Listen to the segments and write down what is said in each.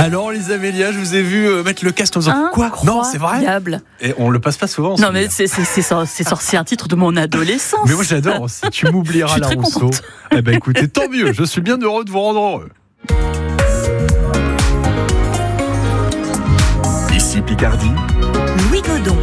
Alors les Amélia, je vous ai vu mettre le casque en disant quoi ? Non, c'est vrai ? Et on le passe pas souvent. Non mais c'est un titre de mon adolescence. Mais moi j'adore, si tu m'oublieras la Rousseau. Eh ben écoutez, tant mieux, je suis bien heureux de vous rendre heureux. Ici Picardie, Louis Godon.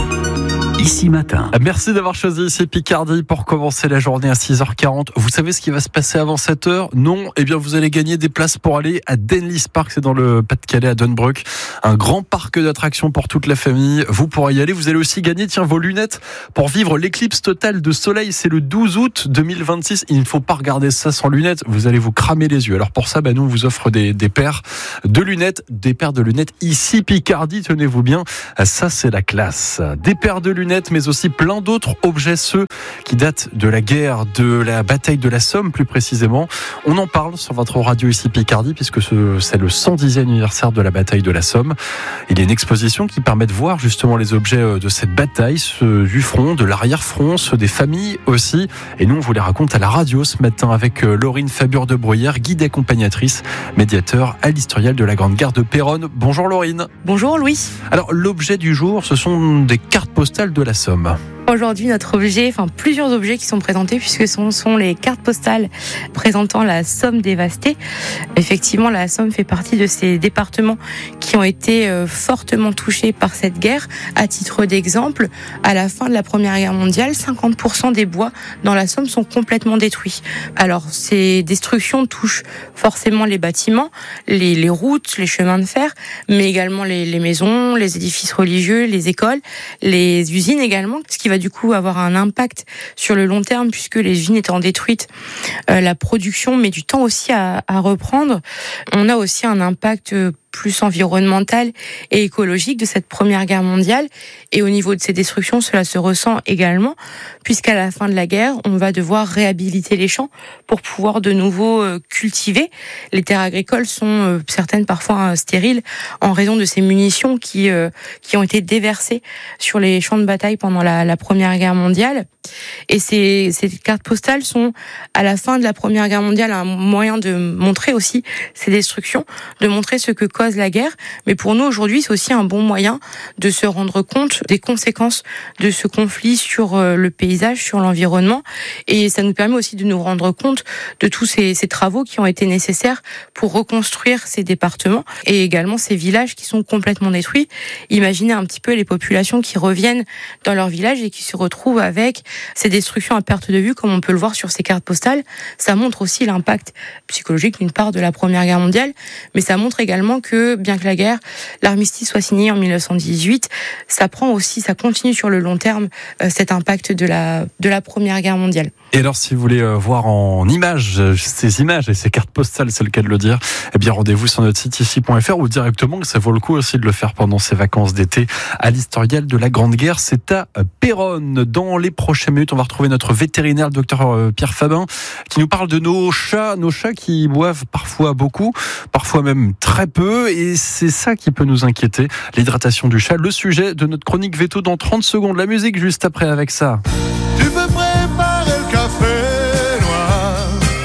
Ici Matin. Merci d'avoir choisi Ici Picardie pour commencer la journée à 6h40. Vous savez ce qui va se passer avant 7h ? Non ? Eh bien, vous allez gagner des places pour aller à Denlis Park, c'est dans le Pas-de-Calais, à Donnebrook. Un grand parc d'attractions pour toute la famille. Vous pourrez y aller. Vous allez aussi gagner, vos lunettes pour vivre l'éclicse totale de soleil. C'est le 12 août 2026. Il ne faut pas regarder ça sans lunettes. Vous allez vous cramer les yeux. Alors pour ça, nous, on vous offre des paires de lunettes. Des paires de lunettes Ici Picardie, tenez-vous bien. Ça, c'est la classe. Des paires de lunettes, mais aussi plein d'autres objets, ceux qui datent de la guerre, de la bataille de la Somme plus précisément. On en parle sur votre radio Ici Picardie, puisque c'est le 110e anniversaire de la bataille de la Somme. Il y a une exposition qui permet de voir justement les objets de cette bataille, ceux du front, de l'arrière-front, ceux des familles aussi. Et nous, on vous les raconte à la radio ce matin avec Laurine Fabure de Bruyère, guide accompagnatrice, médiateur à l'historial de la Grande Gare de Péronne. Bonjour Laurine. Bonjour Louis. Alors l'objet du jour, ce sont des cartes postales de la Somme. Aujourd'hui, notre objet, plusieurs objets qui sont présentés, puisque ce sont les cartes postales présentant la Somme dévastée. Effectivement, la Somme fait partie de ces départements qui ont été fortement touchés par cette guerre. À titre d'exemple, à la fin de la Première Guerre mondiale, 50% des bois dans la Somme sont complètement détruits. Alors, ces destructions touchent forcément les bâtiments, les routes, les chemins de fer, mais également les maisons, les édifices religieux, les écoles, les usines également, ce qui va du coup avoir un impact sur le long terme, puisque les usines étant détruites, la production met du temps aussi à reprendre. On a aussi un impact plus environnemental et écologique de cette Première Guerre mondiale. Et au niveau de ces destructions, cela se ressent également, puisqu'à la fin de la guerre, on va devoir réhabiliter les champs pour pouvoir de nouveau cultiver. Les terres agricoles sont certaines parfois stériles en raison de ces munitions qui ont été déversées sur les champs de bataille pendant la Première Guerre mondiale. Et ces cartes postales sont, à la fin de la Première Guerre mondiale, un moyen de montrer aussi ces destructions, de montrer ce que cause la guerre. Mais pour nous, aujourd'hui, c'est aussi un bon moyen de se rendre compte des conséquences de ce conflit sur le paysage, sur l'environnement. Et ça nous permet aussi de nous rendre compte de tous ces travaux qui ont été nécessaires pour reconstruire ces départements et également ces villages qui sont complètement détruits. Imaginez un petit peu les populations qui reviennent dans leur village et qui se retrouvent avec ces destructions à perte de vue, comme on peut le voir sur ces cartes postales. Ça montre aussi l'impact psychologique d'une part de la Première Guerre mondiale, mais ça montre également que, bien que la guerre, l'armistice soit signé en 1918, ça continue sur le long terme cet impact de la Première Guerre mondiale. Et alors, si vous voulez voir en images ces images et ces cartes postales, c'est le cas de le dire, eh bien rendez-vous sur notre site ici.fr ou directement, ça vaut le coup aussi de le faire pendant ces vacances d'été à l'historial de la Grande Guerre. C'est à Péronne. Dans les prochaines minutes, on va retrouver notre vétérinaire, le docteur Pierre Fabin, qui nous parle de nos chats qui boivent parfois beaucoup, parfois même très peu, et c'est ça qui peut nous inquiéter, l'hydratation du chat. Le sujet de notre chronique Veto dans 30 secondes. La musique juste après avec ça. Tu veux préparer le café noir.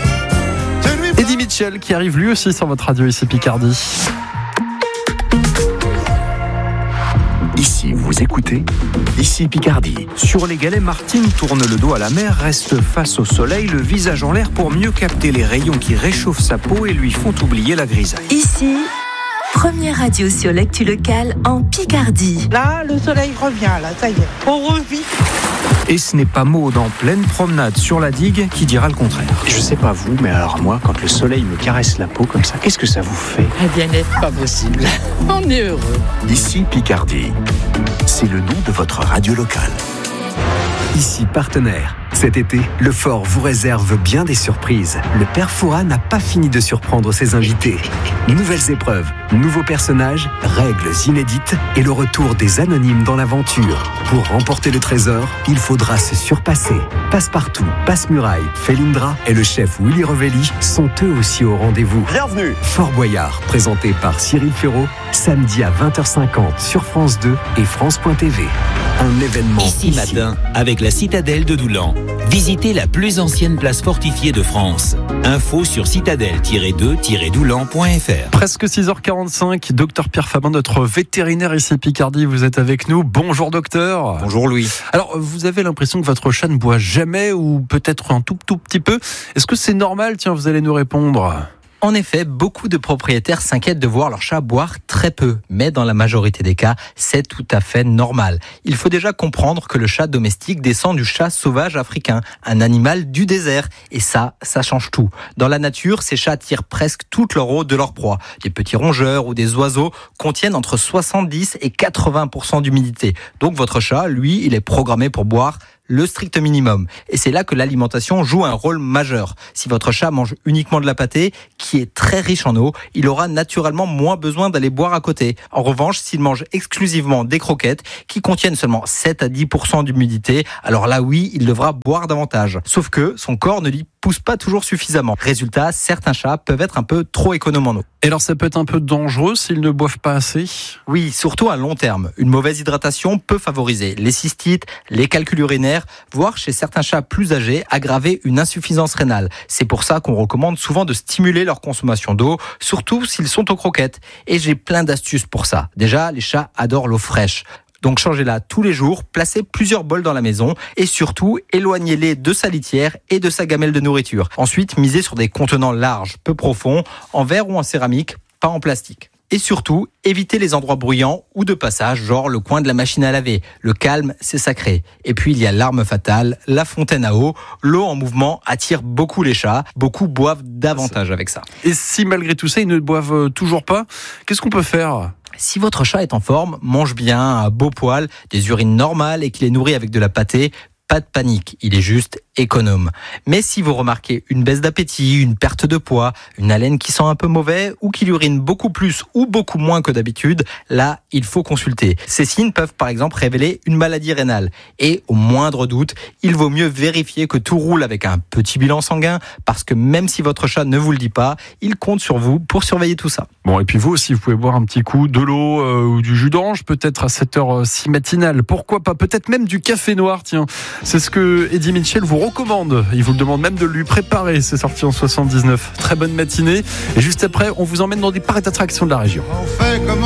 Eddie Mitchell qui arrive lui aussi sur votre radio Ici Picardie. Ici vous écoutez, Ici Picardie. Sur les galets, Martine tourne le dos à la mer, reste face au soleil, le visage en l'air pour mieux capter les rayons qui réchauffent sa peau et lui font oublier la grisaille. Ici, première radio sur l'actu locale en Picardie. Là, le soleil revient, ça y est, on revit. Et ce n'est pas Maud en pleine promenade sur la digue qui dira le contraire. Je sais pas vous, mais alors moi, quand le soleil me caresse la peau comme ça, qu'est-ce que ça vous fait ? Eh bien, n'est pas possible. On est heureux. Ici Picardie, c'est le nom de votre radio locale. Ici partenaire. Cet été, le Fort vous réserve bien des surprises. Le Père Fouras n'a pas fini de surprendre ses invités. Nouvelles épreuves, nouveaux personnages, règles inédites et le retour des anonymes dans l'aventure. Pour remporter le trésor, il faudra se surpasser. Passepartout, Passe-Muraille, Felindra et le chef Willy Revelli sont eux aussi au rendez-vous. Bienvenue. Fort Boyard, présenté par Cyril Ferraud, samedi à 20h50 sur France 2 et France.tv. Un événement Ici Matin, avec la Citadelle de Doulan. Visitez la plus ancienne place fortifiée de France. Info sur citadelle-2-doulan.fr. Presque 6h45, docteur Pierre Fabin, notre vétérinaire ici Picardie, vous êtes avec nous. Bonjour docteur. Bonjour Louis. Alors, vous avez l'impression que votre chat ne boit jamais ou peut-être un tout petit peu. Est-ce que c'est normal? Tiens, vous allez nous répondre. En effet, beaucoup de propriétaires s'inquiètent de voir leur chat boire très peu, mais dans la majorité des cas, c'est tout à fait normal. Il faut déjà comprendre que le chat domestique descend du chat sauvage africain, un animal du désert, et ça change tout. Dans la nature, ces chats tirent presque toute leur eau de leur proie. Des petits rongeurs ou des oiseaux contiennent entre 70 et 80% d'humidité. Donc votre chat, lui, il est programmé pour boire le strict minimum. Et c'est là que l'alimentation joue un rôle majeur. Si votre chat mange uniquement de la pâtée, qui est très riche en eau, il aura naturellement moins besoin d'aller boire à côté. En revanche, s'il mange exclusivement des croquettes, qui contiennent seulement 7 à 10% d'humidité, alors là oui, il devra boire davantage. Sauf que son corps ne lui pousse pas toujours suffisamment. Résultat, certains chats peuvent être un peu trop économes en eau. Et alors ça peut être un peu dangereux s'ils ne boivent pas assez? Oui, surtout à long terme. Une mauvaise hydratation peut favoriser les cystites, les calculs urinaires, voire chez certains chats plus âgés, aggraver une insuffisance rénale. C'est pour ça qu'on recommande souvent de stimuler leur consommation d'eau, surtout s'ils sont aux croquettes. Et j'ai plein d'astuces pour ça. Déjà, les chats adorent l'eau fraîche. Donc changez-la tous les jours, placez plusieurs bols dans la maison et surtout éloignez-les de sa litière et de sa gamelle de nourriture. Ensuite, misez sur des contenants larges, peu profonds, en verre ou en céramique, pas en plastique. Et surtout, évitez les endroits bruyants ou de passage, genre le coin de la machine à laver. Le calme, c'est sacré. Et puis il y a l'arme fatale, la fontaine à eau. L'eau en mouvement attire beaucoup les chats. Beaucoup boivent davantage avec ça. Et si malgré tout ça, ils ne boivent toujours pas, qu'est-ce qu'on peut faire ? Si votre chat est en forme, mange bien, un beau poil, des urines normales et qu'il est nourri avec de la pâtée, pas de panique, il est juste économe. Mais si vous remarquez une baisse d'appétit, une perte de poids, une haleine qui sent un peu mauvais ou qu'il urine beaucoup plus ou beaucoup moins que d'habitude, là, il faut consulter. Ces signes peuvent par exemple révéler une maladie rénale. Et au moindre doute, il vaut mieux vérifier que tout roule avec un petit bilan sanguin parce que même si votre chat ne vous le dit pas, il compte sur vous pour surveiller tout ça. Bon, et puis vous aussi, vous pouvez boire un petit coup de l'eau ou du jus d'orange, peut-être à cette heure-ci matinale. Pourquoi pas? Peut-être même du café noir, tiens. C'est ce que Eddie Mitchell vous recommande. Il vous le demande même de lui préparer. C'est sorti en 79. Très bonne matinée. Et juste après, on vous emmène dans des parcs d'attractions de la région.